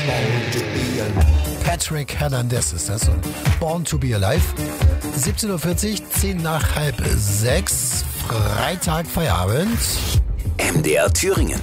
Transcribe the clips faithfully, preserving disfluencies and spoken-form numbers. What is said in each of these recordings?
Patrick Hernandez ist das und Born to be Alive. siebzehn Uhr vierzig, zehn nach halb sechs, Freitag, Feierabend. M D R Thüringen.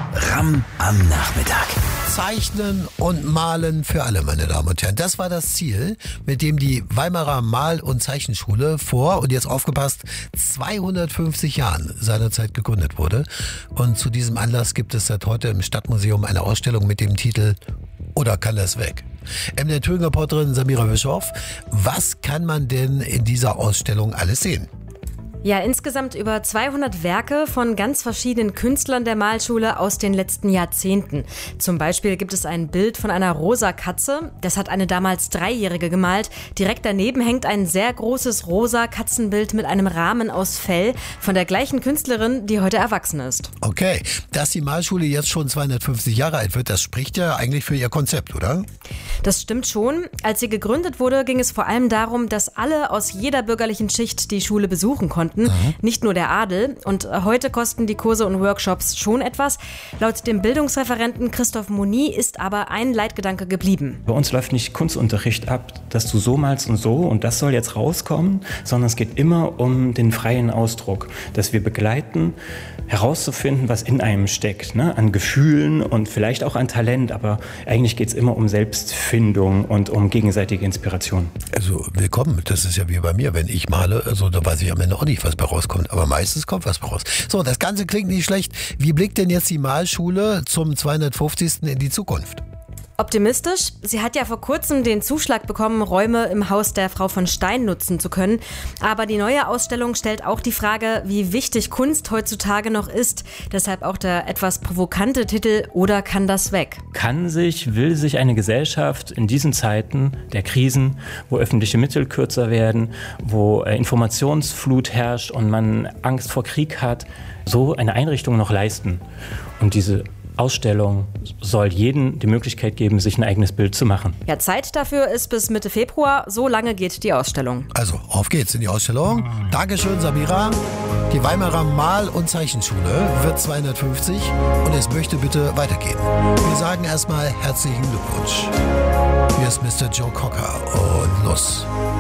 Ram am Nachmittag. Zeichnen und Malen für alle, meine Damen und Herren. Das war das Ziel, mit dem die Weimarer Mal- und Zeichenschule vor, und jetzt aufgepasst, zweihundertfünfzig Jahren seinerzeit gegründet wurde. Und zu diesem Anlass gibt es seit heute im Stadtmuseum eine Ausstellung mit dem Titel Oder kann das weg? M D R Thüringen-Reporterin Samira Bischoff, was kann man denn in dieser Ausstellung alles sehen? Ja, insgesamt über zweihundert Werke von ganz verschiedenen Künstlern der Malschule aus den letzten Jahrzehnten. Zum Beispiel gibt es ein Bild von einer rosa Katze. Das hat eine damals Dreijährige gemalt. Direkt daneben hängt ein sehr großes rosa Katzenbild mit einem Rahmen aus Fell von der gleichen Künstlerin, die heute erwachsen ist. Okay, dass die Malschule jetzt schon zweihundertfünfzig Jahre alt wird, das spricht ja eigentlich für ihr Konzept, oder? Das stimmt schon. Als sie gegründet wurde, ging es vor allem darum, dass alle aus jeder bürgerlichen Schicht die Schule besuchen konnten. Mhm. Nicht nur der Adel. Und heute kosten die Kurse und Workshops schon etwas. Laut dem Bildungsreferenten Christoph Moni ist aber ein Leitgedanke geblieben. Bei uns läuft nicht Kunstunterricht ab, dass du so malst und so und das soll jetzt rauskommen, sondern es geht immer um den freien Ausdruck, dass wir begleiten, herauszufinden, was in einem steckt, ne? An Gefühlen und vielleicht auch an Talent, aber eigentlich geht es immer um Selbstfindung und um gegenseitige Inspiration. Also willkommen, das ist ja wie bei mir, wenn ich male, also da weiß ich am Ende auch nicht, was bei rauskommt, aber meistens kommt was bei raus. So, das Ganze klingt nicht schlecht. Wie blickt denn jetzt die Malschule zum zweihundertfünfzigsten in die Zukunft? Optimistisch. Sie hat ja vor kurzem den Zuschlag bekommen, Räume im Haus der Frau von Stein nutzen zu können. Aber die neue Ausstellung stellt auch die Frage, wie wichtig Kunst heutzutage noch ist. Deshalb auch der etwas provokante Titel Oder kann das weg? Kann sich, will sich eine Gesellschaft in diesen Zeiten der Krisen, wo öffentliche Mittel kürzer werden, wo Informationsflut herrscht und man Angst vor Krieg hat, so eine Einrichtung noch leisten? Und diese Ausstellung soll jedem die Möglichkeit geben, sich ein eigenes Bild zu machen. Ja, Zeit dafür ist bis Mitte Februar. So lange geht die Ausstellung. Also, auf geht's in die Ausstellung. Dankeschön, Samira. Die Weimarer Mal- und Zeichenschule wird zweihundertfünfzig und es möchte bitte weitergehen. Wir sagen erstmal herzlichen Glückwunsch. Hier ist Mister Joe Cocker und los.